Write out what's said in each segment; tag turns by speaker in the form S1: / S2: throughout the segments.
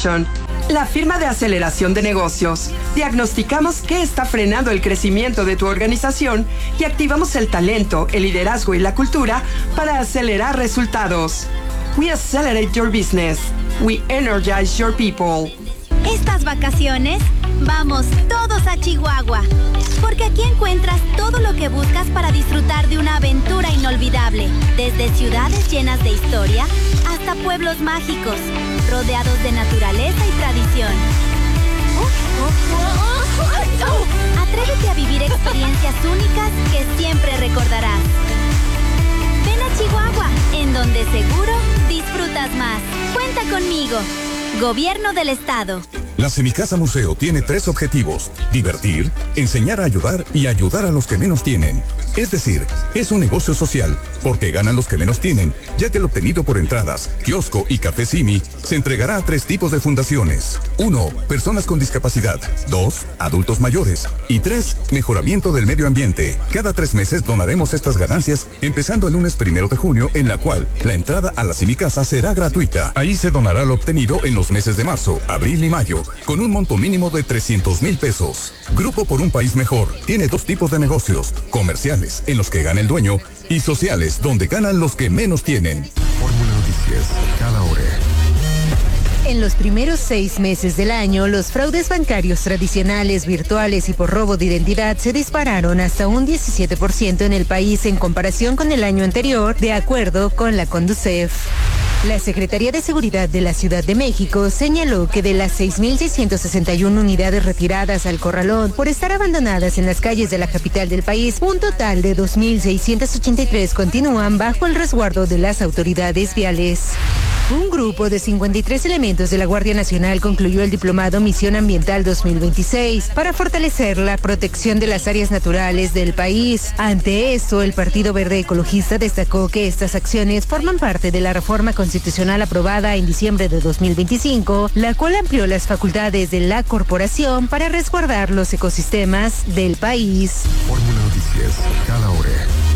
S1: Construction, la firma de aceleración de negocios. Diagnosticamos qué está frenando el crecimiento de tu organización y activamos el talento, el liderazgo y la cultura para acelerar resultados. We accelerate your business. We energize your people.
S2: Estas vacaciones, vamos todos a Chihuahua, porque aquí encuentras todo lo que buscas para disfrutar de una aventura inolvidable, desde ciudades llenas de historia hasta pueblos mágicos, rodeados de naturaleza y tradición. Atrévete a vivir experiencias únicas que siempre recordarás. Ven a Chihuahua, en donde seguro disfrutas más. Cuenta conmigo. Gobierno del Estado.
S3: La Semicasa Museo tiene 3 objetivos: divertir, enseñar a ayudar y ayudar a los que menos tienen. Es decir, es un negocio social, porque ganan los que menos tienen, ya que el obtenido por entradas, kiosco y café Simi se entregará a 3 tipos de fundaciones. 1. Personas con discapacidad. 2. Adultos mayores. Y 3. Mejoramiento del medio ambiente. Cada 3 meses donaremos estas ganancias, empezando el lunes 1 de junio, en la cual la entrada a la Semicasa será gratuita. Ahí se donará lo obtenido en los meses de marzo, abril y mayo, con un monto mínimo de 300,000 pesos. Grupo por un país mejor tiene 2 tipos de negocios: comerciales, en los que gana el dueño, y sociales, donde ganan los que menos tienen.
S4: Fórmula Noticias, cada hora.
S5: En los primeros 6 meses del año, los fraudes bancarios tradicionales, virtuales y por robo de identidad se dispararon hasta un 17% en el país en comparación con el año anterior, de acuerdo con la Conducef. La Secretaría de Seguridad de la Ciudad de México señaló que de las 6,661 unidades retiradas al corralón por estar abandonadas en las calles de la capital del país, un total de 2,683 continúan bajo el resguardo de las autoridades viales. Un grupo de 53 elementos de la Guardia Nacional concluyó el diplomado Misión Ambiental 2026 para fortalecer la protección de las áreas naturales del país. Ante esto, el Partido Verde Ecologista destacó que estas acciones forman parte de la reforma constitucional aprobada en diciembre de 2025, la cual amplió las facultades de la corporación para resguardar los ecosistemas del país.
S4: Fórmula Noticias, cada hora.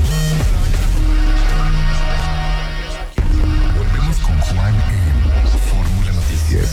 S4: Juan en Fórmula Noticias.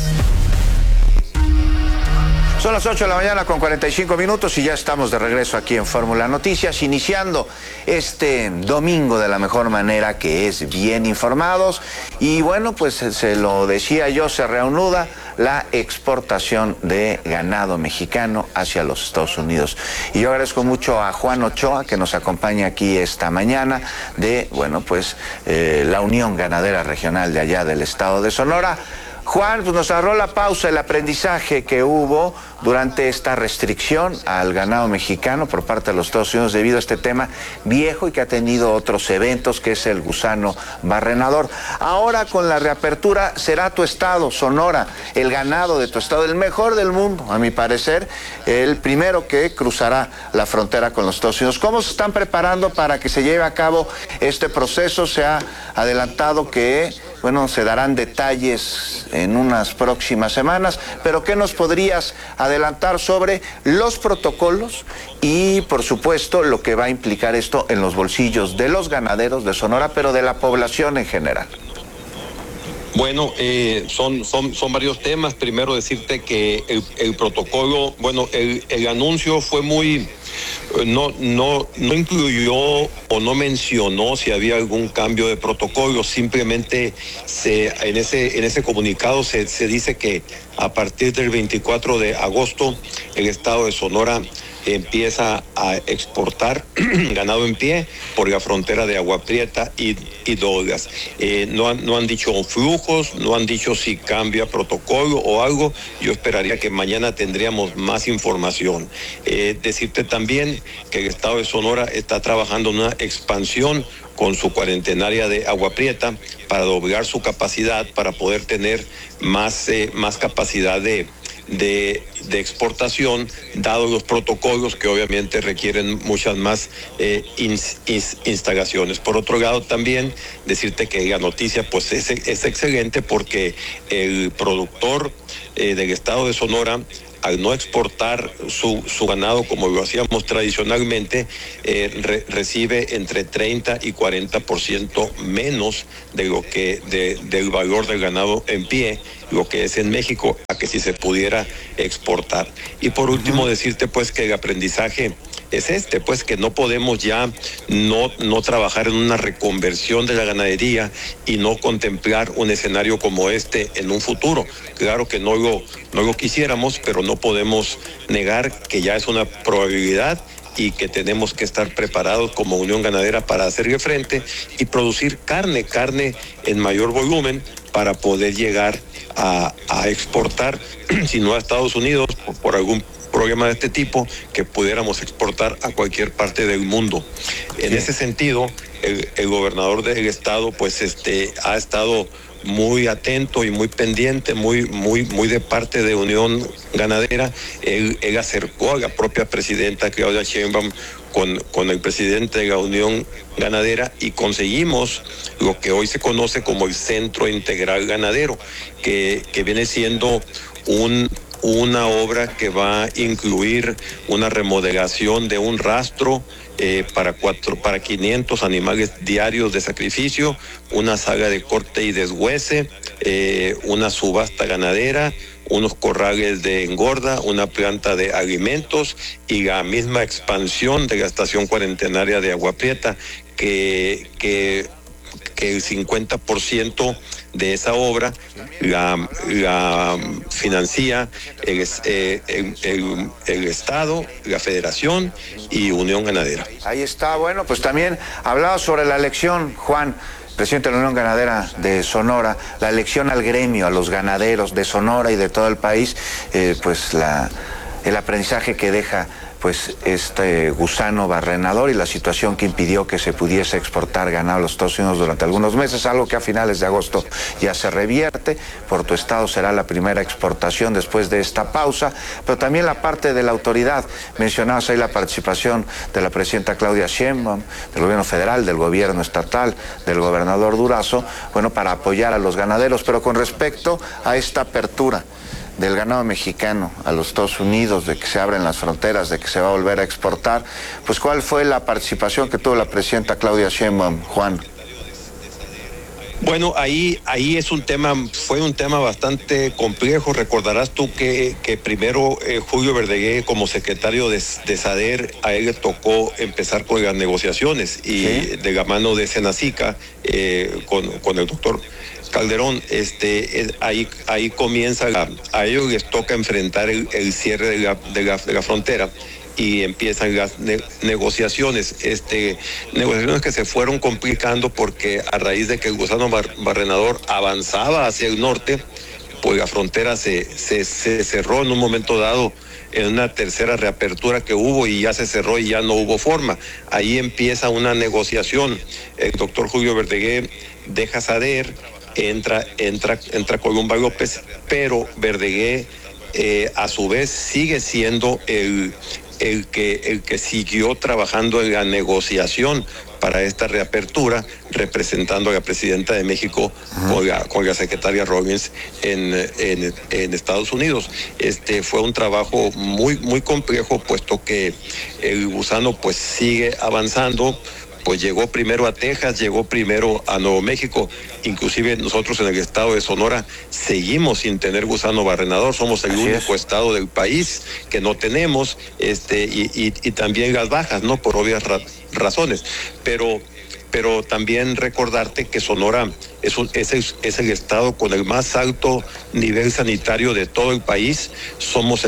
S6: Son las 8 de la mañana con 45 minutos y ya estamos de regreso aquí en Fórmula Noticias, iniciando este domingo de la mejor manera, que es bien informados. Y bueno, pues se lo decía yo, se reanuda la exportación de ganado mexicano hacia los Estados Unidos. Y yo agradezco mucho a Juan Ochoa, que nos acompaña aquí esta mañana, de, bueno, pues la Unión Ganadera Regional de allá del estado de Sonora. Juan, pues nos agarró la pausa, el aprendizaje que hubo durante esta restricción al ganado mexicano por parte de los Estados Unidos debido a este tema viejo y que ha tenido otros eventos, que es el gusano barrenador. Ahora, con la reapertura, será tu estado, Sonora, el ganado de tu estado, el mejor del mundo, a mi parecer, el primero que cruzará la frontera con los Estados Unidos. ¿Cómo se están preparando para que se lleve a cabo este proceso? Se ha adelantado que, bueno, se darán detalles en unas próximas semanas, pero ¿qué nos podrías adelantar sobre los protocolos y, por supuesto, lo que va a implicar esto en los bolsillos de los ganaderos de Sonora, pero de la población en general?
S7: Bueno, son varios temas. Primero decirte que el protocolo, bueno, el anuncio fue muy... No incluyó o no mencionó si había algún cambio de protocolo. Simplemente en ese comunicado se dice que a partir del 24 de agosto el estado de Sonora empieza a exportar ganado en pie por la frontera de Agua Prieta y Dolgas. No han dicho flujos, no han dicho si cambia protocolo o algo. Yo esperaría que mañana tendríamos más información. Decirte también que el estado de Sonora está trabajando en una expansión con su cuarentenaria de Agua Prieta para doblar su capacidad, para poder tener más capacidad de exportación, dado los protocolos que obviamente requieren muchas más instalaciones. Por otro lado, también decirte que la noticia pues es excelente, porque el productor del estado de Sonora, al no exportar su ganado como lo hacíamos tradicionalmente, recibe entre 30 y 40% menos de lo que del valor del ganado en pie, lo que es en México, a que si se pudiera exportar. Y por último, decirte pues que el aprendizaje es pues que no podemos ya no trabajar en una reconversión de la ganadería y no contemplar un escenario como este en un futuro. Claro que no lo quisiéramos, pero no podemos negar que ya es una probabilidad y que tenemos que estar preparados como Unión Ganadera para hacerle frente y producir carne en mayor volumen para poder llegar a exportar, si no a Estados Unidos, por algún problema de este tipo, que pudiéramos exportar a cualquier parte del mundo. En ese sentido, el gobernador del estado pues ha estado muy atento y muy pendiente, muy de parte de Unión Ganadera. Él acercó a la propia presidenta Claudia Sheinbaum con el presidente de la Unión Ganadera y conseguimos lo que hoy se conoce como el Centro Integral Ganadero, que viene siendo una obra que va a incluir una remodelación de un rastro para 500 animales diarios de sacrificio, una sala de corte y deshuese, una subasta ganadera, unos corrales de engorda, una planta de alimentos y la misma expansión de la estación cuarentenaria de Agua Prieta, que el 50% de esa obra la financia el Estado, la Federación y Unión Ganadera.
S6: Ahí está. Bueno, pues también hablaba sobre la elección, Juan, presidente de la Unión Ganadera de Sonora, la elección al gremio, a los ganaderos de Sonora y de todo el país, pues el aprendizaje que deja pues este gusano barrenador y la situación que impidió que se pudiese exportar ganado a los Estados Unidos durante algunos meses, algo que a finales de agosto ya se revierte. Por tu estado será la primera exportación después de esta pausa, pero también la parte de la autoridad. Mencionabas ahí la participación de la presidenta Claudia Sheinbaum, del gobierno federal, del gobierno estatal, del gobernador Durazo, bueno, para apoyar a los ganaderos, pero con respecto a esta apertura del ganado mexicano a los Estados Unidos, de que se abren las fronteras, de que se va a volver a exportar, pues ¿cuál fue la participación que tuvo la presidenta Claudia Sheinbaum, Juan?
S7: Bueno, ahí fue un tema bastante complejo. Recordarás tú que primero Julio Verdegué, como secretario de SADER, a él le tocó empezar con las negociaciones y ¿sí? De la mano de Senacica, con el doctor Calderón, ahí comienza, a ellos les toca enfrentar el cierre de la frontera y empiezan las negociaciones, negociaciones que se fueron complicando porque a raíz de que el gusano barrenador avanzaba hacia el norte, pues la frontera se cerró en un momento dado, en una tercera reapertura que hubo, y ya se cerró y ya no hubo forma. Ahí empieza una negociación. El doctor Julio Verdegué deja SADER, entra Columba López, pero Verdegué a su vez sigue siendo el que siguió trabajando en la negociación para esta reapertura, representando a la presidenta de México con la secretaria Robbins en Estados Unidos. Fue un trabajo muy complejo, puesto que el gusano pues sigue avanzando. Pues llegó primero a Texas, llegó primero a Nuevo México, inclusive nosotros en el estado de Sonora seguimos sin tener gusano barrenador, somos el único estado del país que no tenemos, y también las bajas, ¿no? Por obvias razones, pero también recordarte que Sonora es el estado con el más alto nivel sanitario de todo el país. Somos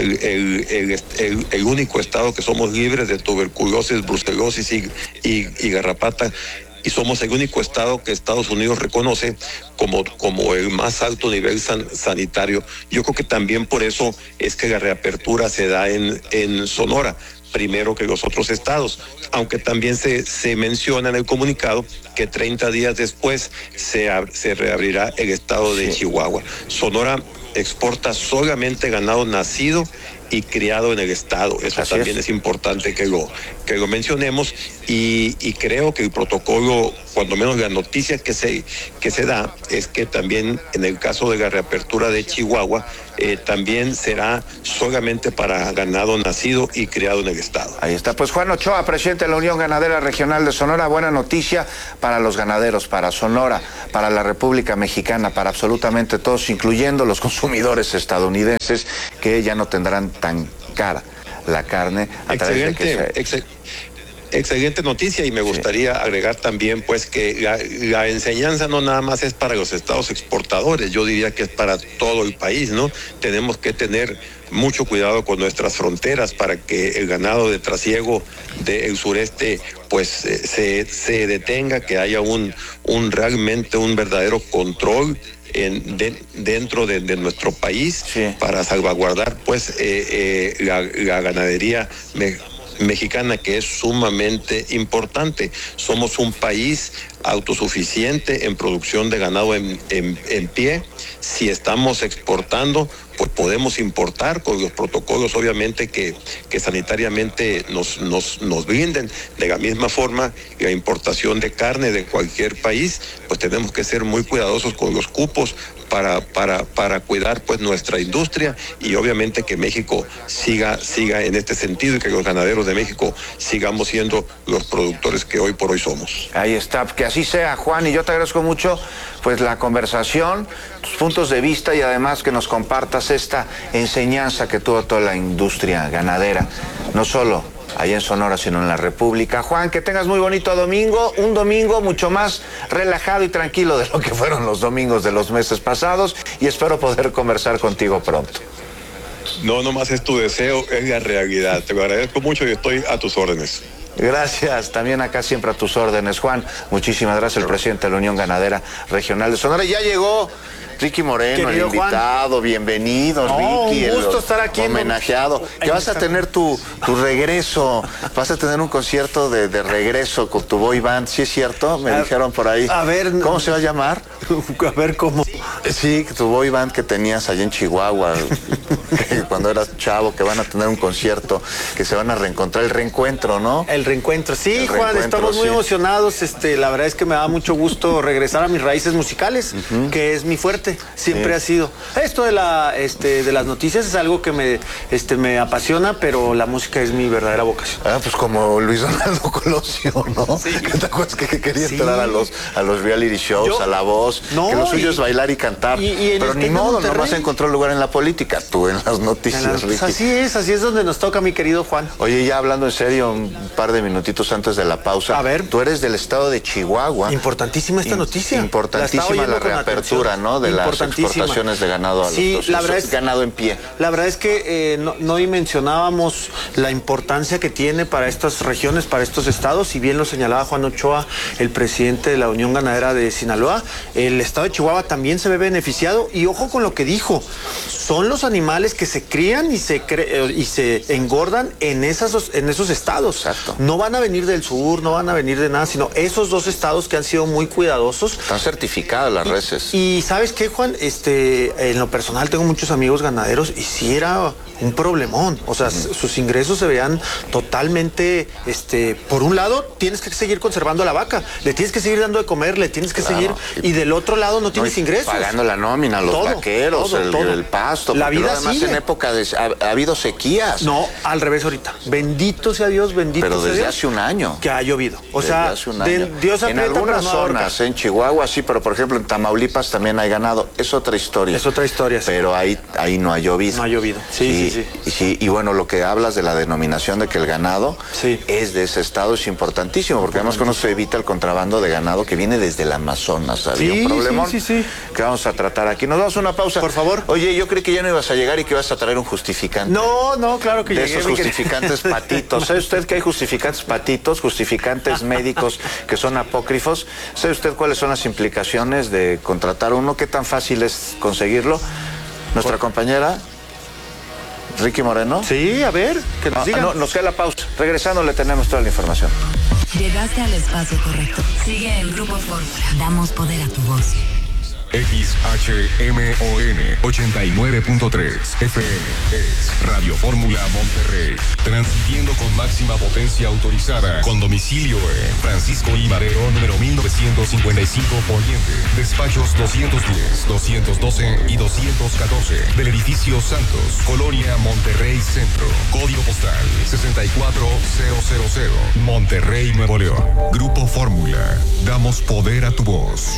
S7: el único estado que somos libres de tuberculosis, brucelosis y garrapata, y somos el único estado que Estados Unidos reconoce como el más alto nivel sanitario. Yo creo que también por eso es que la reapertura se da en Sonora, primero que los otros estados, aunque también se menciona en el comunicado que 30 días después se reabrirá el estado de Chihuahua. Sonora exporta solamente ganado nacido y criado en el estado. Eso así también es importante que lo mencionemos, y creo que el protocolo, cuando menos la noticia que se da, es que también en el caso de la reapertura de Chihuahua, también será solamente para ganado nacido y criado en el estado.
S6: Ahí está, pues Juan Ochoa, presidente de la Unión Ganadera Regional de Sonora. Buena noticia para los ganaderos, para Sonora, para la República Mexicana, para absolutamente todos, incluyendo los consumidores estadounidenses, que ya no tendrán tan cara la carne a través de que
S7: Excelente noticia, y me gustaría agregar también pues que la enseñanza no nada más es para los estados exportadores, yo diría que es para todo el país, ¿no? Tenemos que tener mucho cuidado con nuestras fronteras para que el ganado de trasiego del sureste pues se detenga, que haya realmente un verdadero control dentro de nuestro país, para salvaguardar pues la ganadería mexicana, que es sumamente importante. Somos un país autosuficiente en producción de ganado en pie. Si estamos exportando, pues podemos importar con los protocolos, obviamente, que sanitariamente nos brinden. De la misma forma, la importación de carne de cualquier país, pues tenemos que ser muy cuidadosos con los cupos para cuidar pues nuestra industria, y obviamente que México siga en este sentido, y que los ganaderos de México sigamos siendo los productores que hoy por hoy somos.
S6: Ahí está, que así sea, Juan, y yo te agradezco mucho pues la conversación, tus puntos de vista, y además que nos compartas esta enseñanza que tuvo toda la industria ganadera, no solo allá en Sonora, sino en la República. Juan, que tengas muy bonito domingo, un domingo mucho más relajado y tranquilo de lo que fueron los domingos de los meses pasados, y espero poder conversar contigo pronto.
S7: No, nomás es tu deseo, es la realidad. Te lo agradezco mucho y estoy a tus órdenes.
S6: Gracias, también acá siempre a tus órdenes, Juan. Muchísimas gracias, el presidente de la Unión Ganadera Regional de Sonora. Ya llegó Ricky Moreno, querido el invitado, Juan. Bienvenido, Ricky.
S8: Un gusto estar aquí.
S6: Homenajeado. Que vas a tener tu regreso, vas a tener un concierto de regreso con tu boy band, ¿sí es cierto? Me dijeron por ahí.
S8: A ver.
S6: ¿Cómo se va a llamar?
S8: A ver cómo.
S6: Sí, tu boy band que tenías allá en Chihuahua, que cuando eras chavo, que van a tener un concierto, que se van a reencontrar, el reencuentro, ¿no?
S8: El reencuentro, sí, Juan, estamos muy emocionados. La verdad es que me da mucho gusto regresar a mis raíces musicales, que es mi fuerte, siempre ha sido. Esto de las noticias es algo que me apasiona, pero la música es mi verdadera vocación.
S6: Ah, pues como Luis Donaldo Colosio, ¿no? Sí. ¿Te acuerdas que quería entrar a los reality shows, a La Voz? No, que lo suyo es bailar y cantar. Pero ni modo, no vas a encontrar lugar en la política, tú en las noticias, Ricky.
S8: Pues así es donde nos toca, mi querido Juan.
S6: Oye, ya hablando en serio, un par de minutitos antes de la pausa.
S8: A ver.
S6: Tú eres del estado de Chihuahua.
S8: Importantísima esta noticia.
S6: Importantísima la reapertura, ¿no? De las exportaciones de ganado a los
S8: la verdad es,
S6: ganado en pie.
S8: La verdad es que no dimensionábamos la importancia que tiene para estas regiones, para estos estados, y bien lo señalaba Juan Ochoa, el presidente de la Unión Ganadera de Sinaloa. El estado de Chihuahua también se ve beneficiado, y ojo con lo que dijo, son los animales que se crían y se engordan en esos estados.
S6: Exacto.
S8: No van a venir del sur, no van a venir de nada, sino esos dos estados que han sido muy cuidadosos.
S6: Están certificadas las reses.
S8: Y ¿sabes qué, Juan? En lo personal tengo muchos amigos ganaderos, y sí era un problemón. O sea, sus ingresos se veían totalmente, por un lado, tienes que seguir conservando a la vaca, le tienes que seguir dando de comer, le tienes que seguir, y del otro lado no tienes ingresos.
S6: Pagando la nómina, los vaqueros, el pasto.
S8: La vida
S6: además
S8: sigue.
S6: En época ha habido sequías.
S8: No, al revés ahorita. Bendito sea Dios, bendito sea Dios.
S6: Pero desde hace un año.
S8: Que ha llovido. O sea,
S6: Dios aprieta, en algunas zonas, en Chihuahua sí, pero por ejemplo en Tamaulipas también hay ganado. Es otra historia.
S8: Es otra historia, sí.
S6: Pero ahí no ha llovido.
S8: No ha llovido. Sí.
S6: Y bueno, lo que hablas de la denominación de que el ganado es de ese estado es importantísimo, porque además con eso se evita el contrabando de ganado que viene desde el Amazonas. Había un problemón que vamos a tratar aquí. Nos damos una pausa.
S8: Por favor.
S6: Oye, yo creí que ya no ibas a llegar y que ibas a traer un justificante.
S8: No, claro que llegué.
S6: De esos justificantes patitos. ¿Sabe usted que hay justificantes patitos, justificantes médicos que son apócrifos? ¿Sabe usted cuáles son las implicaciones de contratar uno? ¿Qué tan fácil es conseguirlo? Nuestra compañera Ricky Moreno.
S8: Sí, a ver, que nos digan.
S6: No, nos queda la pausa. Regresando le tenemos toda la información.
S9: Llegaste al espacio correcto. Sigue el Grupo Fórmula. Damos poder a tu voz.
S4: XHMON 89.3 FM es Radio Fórmula Monterrey, transmitiendo con máxima potencia autorizada, con domicilio en Francisco I. Madero, número 1955 Poniente, despachos 210, 212 y 214 del edificio Santos, Colonia Monterrey Centro, código postal 64000, Monterrey, Nuevo León. Grupo Fórmula, damos poder a tu voz.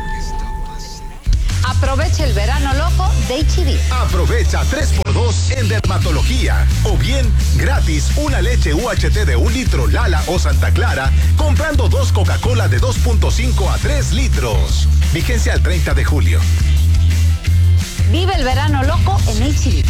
S10: Aprovecha el verano loco de H-D.
S11: Aprovecha 3x2 en dermatología. O bien, gratis una leche UHT de 1 litro Lala o Santa Clara, comprando 2 Coca-Cola de 2.5 a 3 litros. Vigencia al 30 de julio.
S10: Vive el verano loco en H-D.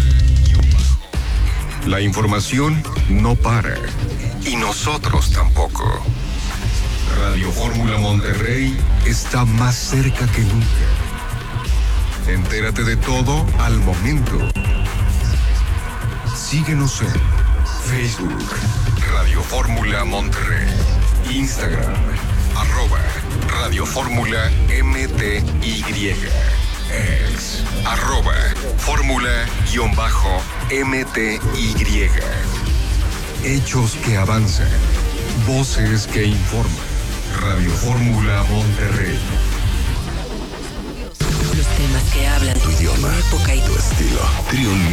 S4: La información no para. Y nosotros tampoco. Radio Fórmula Monterrey está más cerca que nunca. Entérate de todo al momento. Síguenos en Facebook, Radio Fórmula Monterrey, Instagram, @Radio Fórmula MTY, ex, @Fórmula_MTY. Hechos que avanzan, voces que informan. Radio Fórmula Monterrey.
S9: Los temas que hablan tu idioma, tu época y tu estilo.
S4: Triun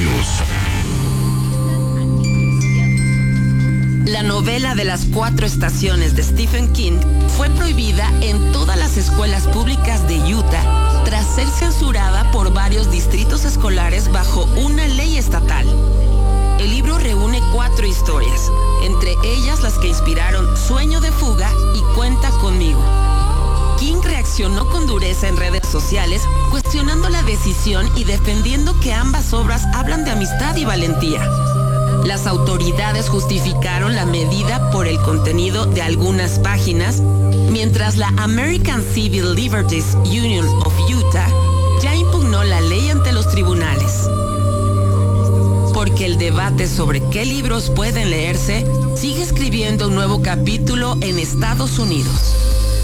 S4: News.
S12: La novela de las 4 estaciones de Stephen King fue prohibida en todas las escuelas públicas de Utah tras ser censurada por varios distritos escolares bajo una ley estatal. El libro reúne 4 historias, entre ellas las que inspiraron Sueño de Fuga y Cuenta Conmigo. King reaccionó con dureza en redes sociales, cuestionando la decisión y defendiendo que ambas obras hablan de amistad y valentía. Las autoridades justificaron la medida por el contenido de algunas páginas, mientras la American Civil Liberties Union of Utah ya impugnó la ley ante los tribunales. Porque el debate sobre qué libros pueden leerse sigue escribiendo un nuevo capítulo en Estados Unidos.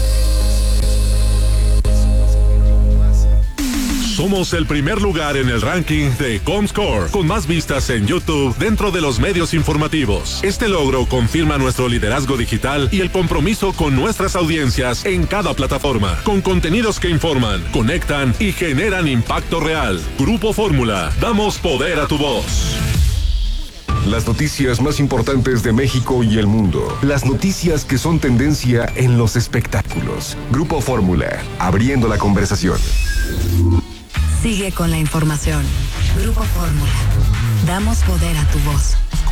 S13: Somos el primer lugar en el ranking de Comscore, con más vistas en YouTube dentro de los medios informativos. Este logro confirma nuestro liderazgo digital y el compromiso con nuestras audiencias en cada plataforma, con contenidos que informan, conectan y generan impacto real. Grupo Fórmula, damos poder a tu voz.
S4: Las noticias más importantes de México y el mundo. Las noticias que son tendencia en los espectáculos. Grupo Fórmula, abriendo la conversación.
S9: Sigue con la información. Grupo Fórmula. Damos poder a tu voz.